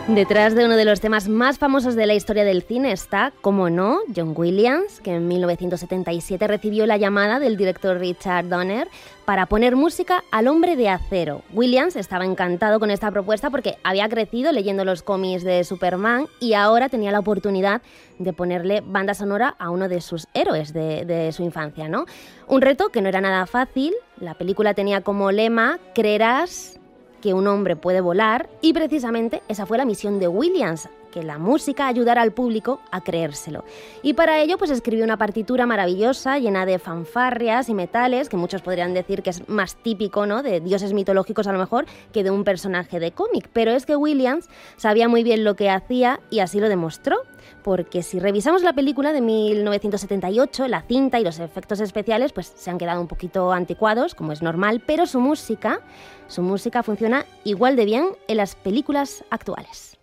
Detrás de uno de los temas más famosos de la historia del cine está, como no, John Williams, que en 1977 recibió la llamada del director Richard Donner para poner música al Hombre de Acero. Williams estaba encantado con esta propuesta porque había crecido leyendo los cómics de Superman y ahora tenía la oportunidad de ponerle banda sonora a uno de sus héroes de su infancia, ¿no? Un reto que no era nada fácil. La película tenía como lema "Creerás que un hombre puede volar", y precisamente esa fue la misión de Williams, que la música ayudara al público a creérselo. Y para ello pues escribió una partitura maravillosa, llena de fanfarrias y metales, que muchos podrían decir que es más típico, ¿no?, de dioses mitológicos a lo mejor, que de un personaje de cómic. Pero es que Williams sabía muy bien lo que hacía y así lo demostró, porque si revisamos la película de 1978, la cinta y los efectos especiales pues se han quedado un poquito anticuados, como es normal, pero su música funciona igual de bien en las películas actuales.